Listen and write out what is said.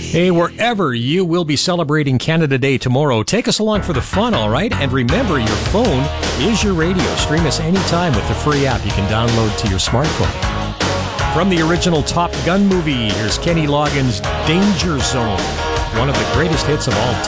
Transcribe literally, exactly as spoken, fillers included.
Hey, wherever you will be celebrating Canada Day tomorrow, take us along for the fun, all right? And remember, your phone is your radio. Stream us anytime with the free app you can download to your smartphone. From the original Top Gun movie, here's Kenny Loggins' Danger Zone, one of the greatest hits of all time.